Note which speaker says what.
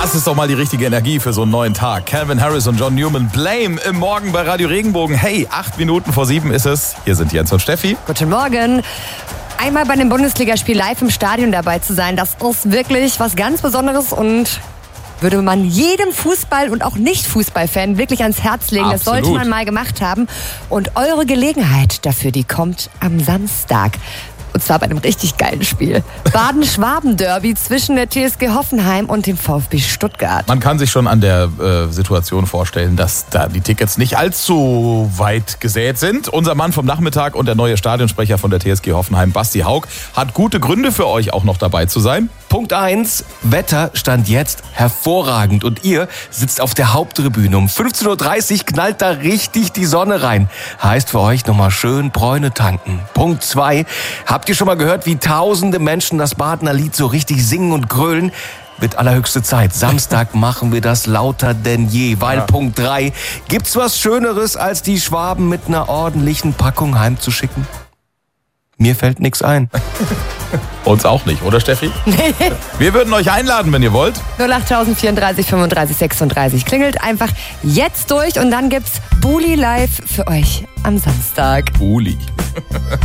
Speaker 1: Das ist doch mal die richtige Energie für so einen neuen Tag. Calvin Harris und John Newman, Blame im Morgen bei Radio Regenbogen. Hey, 8 Minuten vor 7 ist es. Hier sind Jens und Steffi.
Speaker 2: Guten Morgen. Einmal bei einem Bundesligaspiel live im Stadion dabei zu sein, das ist wirklich was ganz Besonderes und würde man jedem Fußball- und auch Nicht-Fußball-Fan wirklich ans Herz legen.
Speaker 1: Absolut.
Speaker 2: Das sollte man mal gemacht haben. Und eure Gelegenheit dafür, die kommt am Samstag. Und zwar bei einem richtig geilen Spiel. Baden-Schwaben-Derby zwischen der TSG Hoffenheim und dem VfB Stuttgart.
Speaker 1: Man kann sich schon an der Situation vorstellen, dass da die Tickets nicht allzu weit gesät sind. Unser Mann vom Nachmittag und der neue Stadionsprecher von der TSG Hoffenheim, Basti Haug, hat gute Gründe für euch auch noch dabei zu sein.
Speaker 3: Punkt 1, Wetter stand jetzt hervorragend und ihr sitzt auf der Haupttribüne. Um 15.30 Uhr knallt da richtig die Sonne rein. Heißt für euch nochmal schön Bräune tanken. Punkt 2, habt ihr schon mal gehört, wie tausende Menschen das Badener Lied so richtig singen und grölen? Wird allerhöchste Zeit. Samstag machen wir das lauter denn je. Weil Punkt 3, gibt's was Schöneres, als die Schwaben mit einer ordentlichen Packung heimzuschicken? Mir fällt nichts ein.
Speaker 1: Uns auch nicht, oder Steffi?
Speaker 2: Nee.
Speaker 1: Wir würden euch einladen, wenn ihr wollt.
Speaker 2: 08034 35 36. Klingelt einfach jetzt durch und dann gibt's Bulli live für euch am Samstag.
Speaker 1: Uli.